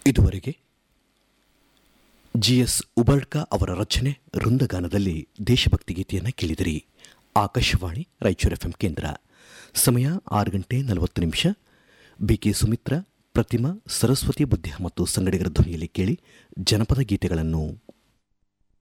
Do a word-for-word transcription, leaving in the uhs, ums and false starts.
ಇದುವರೆಗೆ G S ಉಬರ್ಡ್ಕ ಅವರ ರಚನೆ ವೃಂದಗಾನದಲ್ಲಿ ದೇಶಭಕ್ತಿ ಗೀತೆಯನ್ನು ಕೇಳಿದಿರಿ. ಆಕಾಶವಾಣಿ ರಾಯಚೂರು ಎಫ್ಎಂ ಕೇಂದ್ರ. ಸಮಯ ಆರು ಗಂಟೆ ನಲವತ್ತು ನಿಮಿಷ. ಬಿಕೆ ಸುಮಿತ್ರ, ಪ್ರತಿಮಾ, ಸರಸ್ವತಿ ಬುದ್ಧ ಮತ್ತು ಸಂಗಡಿಗರ ಧ್ವನಿಯಲ್ಲಿ ಕೇಳಿ ಜನಪದ ಗೀತೆಗಳನ್ನು.